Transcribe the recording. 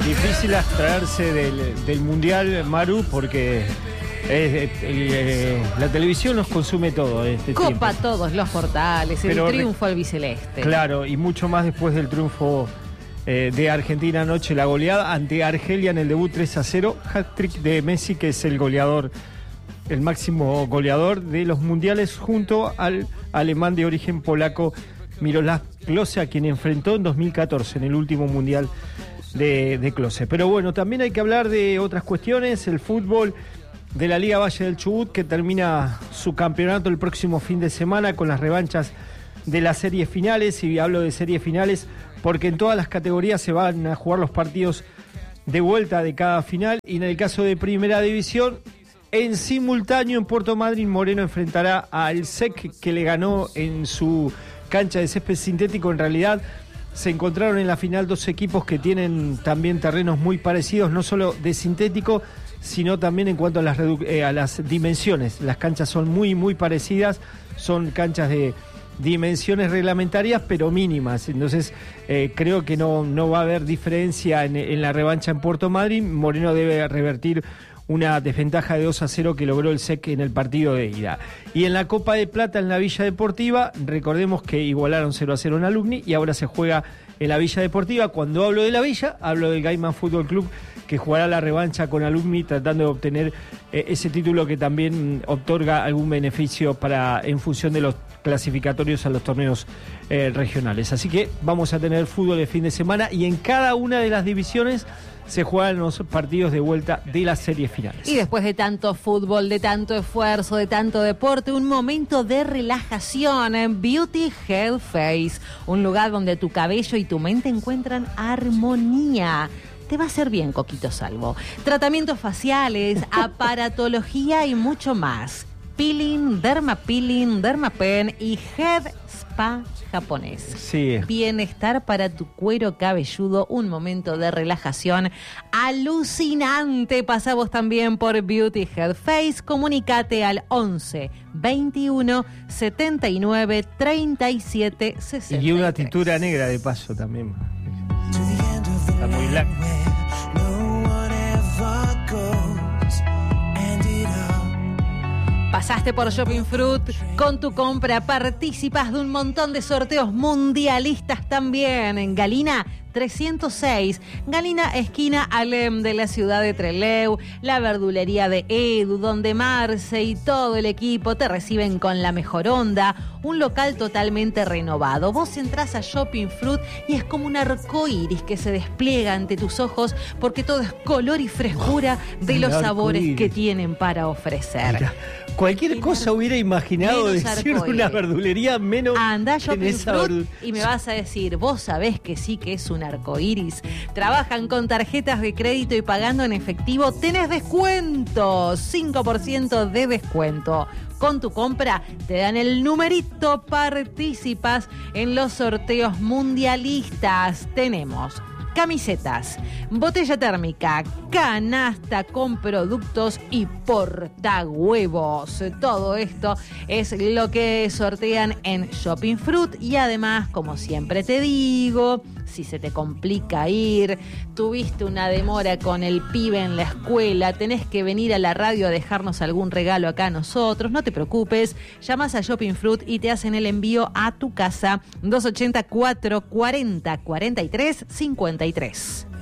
Difícil abstraerse del Mundial, Maru, porque la televisión nos consume todo este Copa tiempo. todos los portales, Pero el triunfo albiceleste. Claro, y mucho más después del triunfo de Argentina anoche, la goleada ante Argelia en el debut 3-0, hat-trick de Messi, que es el goleador, el máximo goleador de los mundiales, junto al alemán de origen polaco Miroslav Klose, a quien enfrentó en 2014 en el último mundial de Klose. Pero bueno, también hay que hablar de otras cuestiones, el fútbol de la Liga Valle del Chubut, que termina su campeonato el próximo fin de semana con las revanchas de las series finales. Y hablo de series finales porque en todas las categorías se van a jugar los partidos de vuelta de cada final, y en el caso de Primera División, en simultáneo en Puerto Madryn, Moreno enfrentará al SEC, que le ganó en su cancha de césped sintético. En realidad se encontraron en la final dos equipos que tienen también terrenos muy parecidos, no solo de sintético, sino también en cuanto a las dimensiones. Las canchas son muy parecidas, son canchas de dimensiones reglamentarias pero mínimas, entonces creo que no va a haber diferencia en la revancha en Puerto Madryn. Moreno debe revertir una desventaja de 2-0 que logró el SEC en el partido de ida. Y en la Copa de Plata, en la Villa Deportiva, recordemos que igualaron 0-0 en Alumni y ahora se juega en la Villa Deportiva. Cuando hablo de la Villa, hablo del Gaiman Fútbol Club, que jugará la revancha con Alumni, tratando de obtener ese título que también otorga algún beneficio en función de los clasificatorios a los torneos regionales. Así que vamos a tener fútbol de fin de semana, y en cada una de las divisiones se juegan los partidos de vuelta de las series finales. Y después de tanto fútbol, de tanto esfuerzo, de tanto deporte, un momento de relajación en Beauty Health Face, un lugar donde tu cabello y tu mente encuentran armonía. Te va a hacer bien, Coquito Salvo. Tratamientos faciales, aparatología y mucho más. Peeling, dermapen y head spa japonés. Sí. Bienestar para tu cuero cabelludo, un momento de relajación alucinante. Pasá vos también por Beauty Head Face. Comunicate al 11 21 79 37 63. Y una tintura negra de paso también. Está muy blanco. Pasaste por Shopping Fruit, con tu compra participas de un montón de sorteos mundialistas también. En Galina 306, Galina esquina Alem de la ciudad de Trelew, la verdulería de Edu, donde Marce y todo el equipo te reciben con la mejor onda, un local totalmente renovado. Vos entrás a Shopping Fruit y es como un arcoíris que se despliega ante tus ojos, porque todo es color y frescura de los sabores que tienen para ofrecer. Mira, cualquier cosa hubiera imaginado decir una verdulería menos. Anda a Shopping Fruit y me vas a decir, vos sabés que sí que es un arcoíris. Trabajan con tarjetas de crédito y pagando en efectivo tenés descuento, 5% de descuento. Con tu compra te dan el numerito, participas en los sorteos mundialistas. Tenemos camisetas, botella térmica, canasta con productos y portahuevos. Todo esto es lo que sortean en Shopping Fruit. Y además, como siempre te digo, si se te complica ir, tuviste una demora con el pibe en la escuela, tenés que venir a la radio a dejarnos algún regalo acá a nosotros, no te preocupes, llamás a Shopping Fruit y te hacen el envío a tu casa. 284 40 43 53.